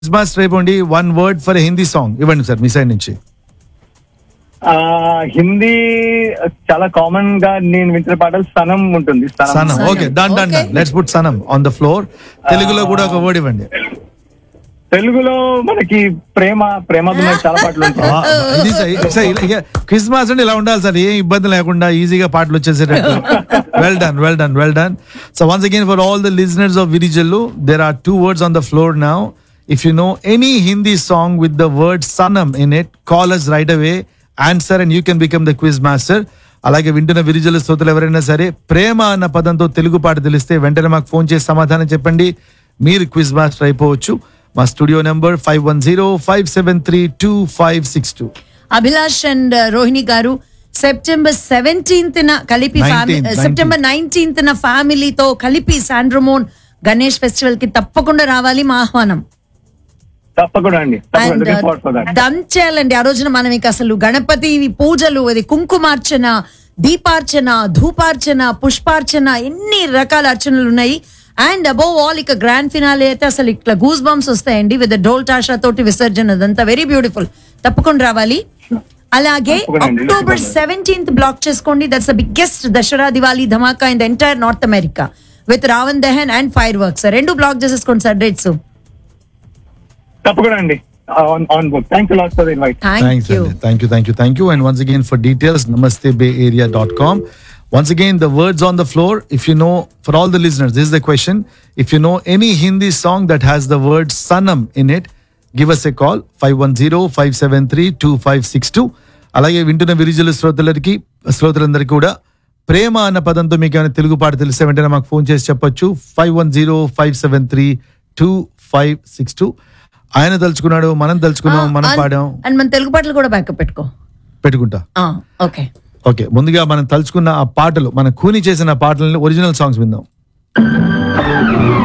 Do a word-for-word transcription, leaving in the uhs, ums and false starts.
Master అయిపోండి. One word for Hindi song ఇవ్వండి sir మీ side నుంచి. ఆ, హిందీ చాలా కామన్ గా నేను వింటున్న పాటలు సనం ఉంటుంది. సనం. Okay, done done done. Let's put సనం on the floor. తెలుగులో కూడా ఒక వర్డ్ ఇవ్వండి. తెలుగులో మనకి ప్రేమ ప్రేమ చాలా పాటలు ఉంటాయి. క్విజ్ మాస్టర్ అంటే ఇలా ఉండాలి సార్, ఏం ఇబ్బంది లేకుండా ఈజీగా పాటలు వచ్చేసేటట్టు. Well done well done well done. So once again for all the listeners of Virijallu, there are two words on the floor now. If you know any Hindi song with the word Sanam in it, call us right away, answer and you can become the quiz master. అలాగే వింటున్న విరిజల శ్రోతలు ఎవరైనా సరే ప్రేమ అన్న పదంతో తెలుగు పాట తెలిస్తే వెంటనే మాకు ఫోన్ చేసి సమాధానం చెప్పండి, మీరు క్విజ్ మాస్టర్ అయిపోవచ్చు. మా studio number five one zero five seven three two five six two. Abhilash and Rohini గారు, సెప్టెంబర్ సెవెంటీన్త్ న కలిపి సెప్టెంబర్ నైన్టీన్త్ న ఫ్యామిలీతో కలిపి శాండ్రమోన్ గణేష్ ఫెస్టివల్ కి తప్పకుండా రావాలి, మా ఆహ్వానం. తప్పకుండా అండి, దంచేయాలండి. ఆ రోజున మనం ఇక అసలు గణపతి పూజలు, అది కుంకుమార్చన, దీపార్చన, ధూపార్చన, పుష్పార్చన, ఎన్ని రకాల అర్చనలు ఉన్నాయి. అండ్ అబౌవ్ ఆల్ ఇక గ్రాండ్ ఫినాలే అయితే అసలు ఇట్లా గూస్ బంప్స్ వస్తాయండి విత్ డోల్ టాషా తోటి విసర్జన, అదంతా వెరీ బ్యూటిఫుల్. తప్పకుండా రావాలి. అలాగే అక్టోబర్ సెవెంటీన్త్ బ్లాక్ చేసుకోండి. That's the biggest Dasara Diwali Dhamaka in the entire north America with Raavan Dahan and fire works. రెండు బ్లాక్ చేసేసుకోండి సార్ డేట్స్. తప్పకుండా అండి. On, on board. Thanks a lot for the invite. Thank Thanks, you. Andy. Thank you, thank you, thank you. And once again, for details, namaste bay area dot com. Once again, the words on the floor. If you know, for all the listeners, this is the question. If you know any Hindi song that has the word Sanam in it, give us a call, five one zero five seven three two five six two. అలాగే వింటున్న విరిజల శ్రోతలకి శ్రోతలందరికీ కూడా ప్రేమ అన్న పదంతో మీకు ఏమైనా తెలుగు పాట తెలిస్తే వెంటనే మాకు ఫోన్ చేసి చెప్పొచ్చు, five one zero five seven three two five six two. ఆయన తలుచుకున్నాడు, మనం తలుచుకున్నాం, మనం పాడాం. అండ్ మన తెలుగు పాటలు కూడా బ్యాకప్ పెట్టుకో పెట్టుకుంటా. ఓకే ఓకే ముందుగా మనం తలుచుకున్న ఆ పాటలు, మన కూని చేసిన పాటలని ఒరిజినల్ సాంగ్స్ విందాం.